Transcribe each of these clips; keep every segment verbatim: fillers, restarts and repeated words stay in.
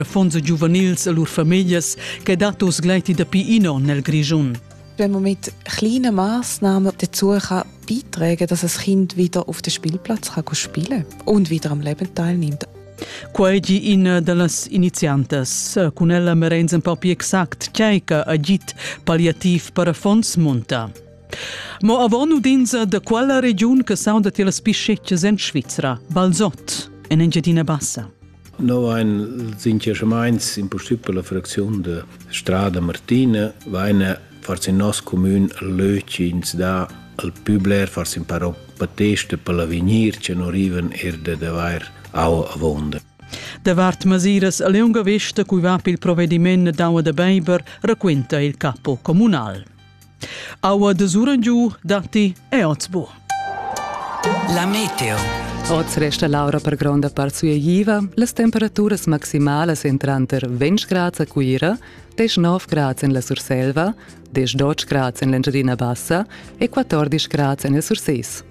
Fonds giuvenils e lur famiglie che datos gleiti da Pino nel Grigiun. Wenn man mit kleinen Massnahmen dazu kann beitragen, dass das Kind wieder auf den Spielplatz kann spielen und wieder am Leben teilnimmt. Quegi in dallas iniziantes, con ella merenza un po' più exact, ceica agit palliativ per fonds monta. Mo avonu dinsa da quella regione che sauda tela spischetches in Svizzera, Valzot, in Engiadina Bassa. No ein Sincherschmeins in possibile la frazione de Strada Martina, vaina forse in nos comune löci ins da al publer forse in paro pateste per l'avenir che non arriven er de davar au avonda. Da vart masiras a lunga vista cui va pil provvedimento d'aua de Beiber racquenta il capo comunal. Aua de Surangiu dati e Ozbo. La meteo. Oz resta Laura per grande parzuieva, le temperature maximali entran ter venti gradi a Cuira, diciannove gradi in la Surselva, dodici gradi in l'Engiadina Bassa e quattordici gradi in la Surses.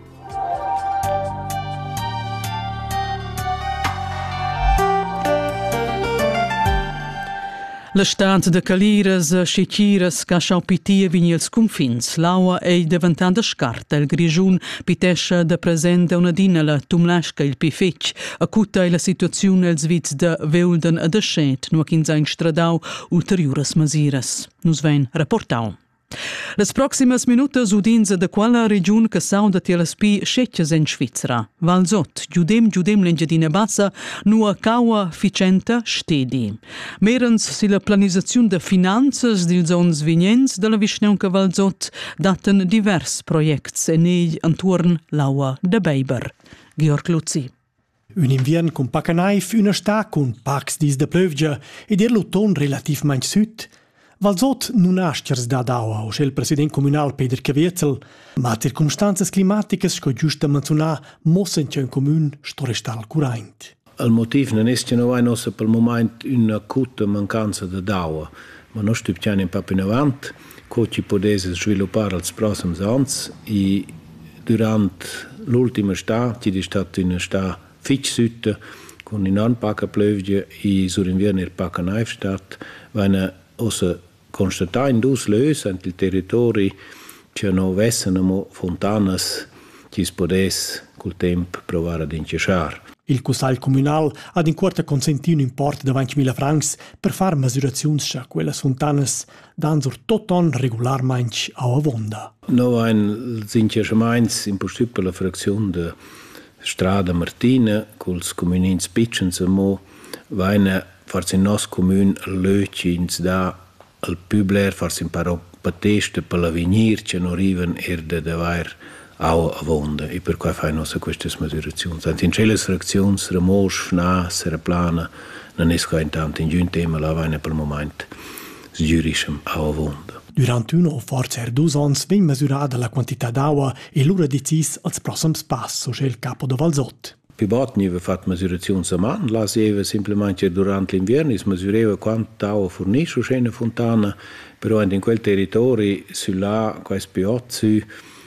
La stat de caliras e scichiras ca schau pitia vigni els confins. L'aua è diventata scarta. Il Grigiun pitescha da presente una dina la tumlasca il pifec. Acuta è la situazione els vits de Veulden e de Schet, nu quinza in stradau ulteriores masiras. Nus ven reportau. Les proximas minutas udinza de quella region che sauda tielas pi scetches in Svizzera. Valzot, giudem giudem l'Engiadina Bassa, nua caua ficenta stedi. Merens si la planizazione de finanzas dils ons vignents de la Vischneunca Valzot daten divers projects en egl antuorn l'aua de Beiber. Georg Luzzi. Un invierno con paca naif, una sta con pacs dis de pleuvgia ed er l'auton relativament süd. Valzot non ha scherz da d'aua, o il president comunal Peter Caviezel, ma circumstanze climatiche sco giusta menzionar mossen che un comune sto restal curant. Il motivo non è che noi abbiamo per il momento un'acuta mancanza di d'aua, ma noi stiamo un po' in avanti, che ci potesse sviluppare nei prossimi anni e durante l'ultima estate, che è stata una estate fitch sütte, con enorme pacca pleuvia e sull'inverno è pacca naif stat, vanno ossa constatare in dus lös ant il territori che no vessano fontanas che si potesse col tempo provare ad inciasciare. Il Consiglio Comunal ha in quarta consentito un importo di ventimila francs per fare misurazioni a quelle fontanas danno tot on regolarmente a avonda. No ein inciasciaments in possibile frazione de Strada Martina con i comuni spiccens mo vaina forse in nos comune löci ins da al publer forse in paro pateste per l'avenir che non arriven er de davar au avonda e per cui fai nostra queste misurazioni. Anzi in celle frazioni remos na sera plana non è sco intanto in giun tema la vaina per il momento sgiuriscem au avonda. Durante uno o forse er dus ans ven mesurada la quantità d'acqua e l'ora decis als prossims passo, c'è il capo de Valzot. Pibat nive fat misurazioni a man, la sieva semplicemente durante l'inverno, si misurava quanta acqua fornisce una fontana, però in quel territorio sulla questi piozzi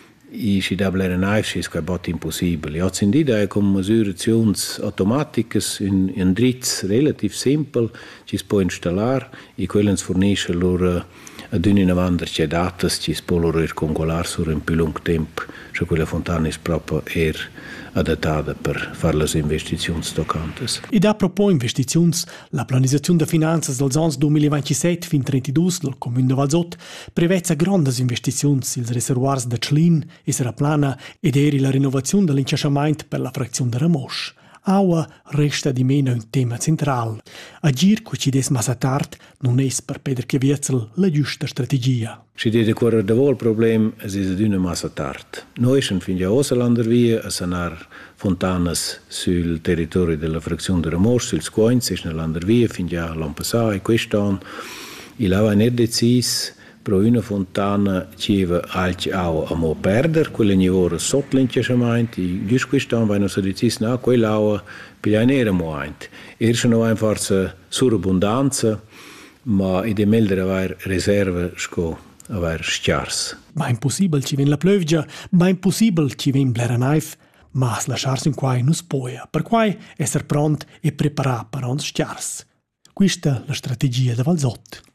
e si da blera naif è quasi bot impossibile. Oggi in dia è con misurazioni automatiche in un dritz relativ simpel ci si può installare e quello fornisce loro ad una avanti c'è date ci si può loro congolare su un più lungo tempo, cioè quella fontana è proprio er adattata per fare le investizioni stoccanti. Ed a propos investizioni, la pianificazione de finanze dels ans duemilaventisette fin trentadue del Comune de Valzot prevede grandi investizioni sils reservoirs de Tschlin e Seraplana ed eri la rinnovazione dell'inciasciamento per la frazione de Ramosch. Aua resta di meno un tema centrale. Agir cu ci des massa tard non è per Peter Caviezel la giusta strategia. Si deve correre da vol problem es is ad una massa tard. Noi schon fin ja Osalander via a sanar fontanas sul territorio della frazione de Ramosch, sul Scoins, es na Lander via fin ja l'an passat e quest'an. Il aveva net decis pro una fontana c'era alci au a mo perder, quella ne ora sotto l'inciasciamento, e giusto quest'anno vanno a dire no, quella au pigliare mo aint. Er sono ein forza surabbondanza, ma i de meldere aver reserve sco aver schiars. Ma è impossibile ci ven la pleuvgia, ma è impossibile ci ven blera naif, ma lasciarsi in quai non spoia, per quai essere pronto e preparato per ons schiars. Questa la strategia de Valsot.